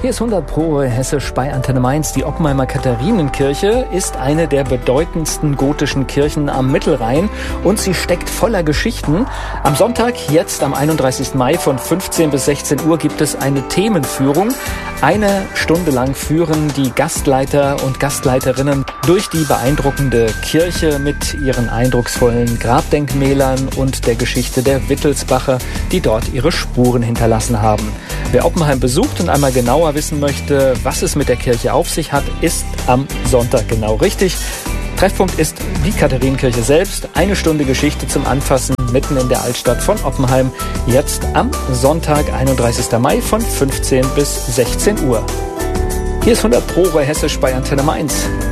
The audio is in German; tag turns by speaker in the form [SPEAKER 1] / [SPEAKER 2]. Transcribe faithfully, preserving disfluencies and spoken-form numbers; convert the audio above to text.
[SPEAKER 1] Hier ist hundert Pro Hessisch bei Antenne Mainz. Die Oppenheimer Katharinenkirche ist eine der bedeutendsten gotischen Kirchen am Mittelrhein und sie steckt voller Geschichten. Am Sonntag, jetzt am einunddreißigsten Mai von fünfzehn bis sechzehn Uhr gibt es eine Themenführung. Eine Stunde lang führen die Gastleiter und Gastleiterinnen durch die beeindruckende Kirche mit ihren eindrucksvollen Grabdenkmälern und der Geschichte der Wittelsbacher, die dort ihre Spuren hinterlassen haben. Wer Oppenheim besucht und einmal genauer wissen möchte, was es mit der Kirche auf sich hat, ist am Sonntag genau richtig. Treffpunkt ist die Katharinenkirche selbst. Eine Stunde Geschichte zum Anfassen mitten in der Altstadt von Oppenheim. Jetzt am Sonntag, einunddreißigsten Mai von fünfzehn bis sechzehn Uhr. Hier ist hundert Pro Hessisch bei Antenne Mainz.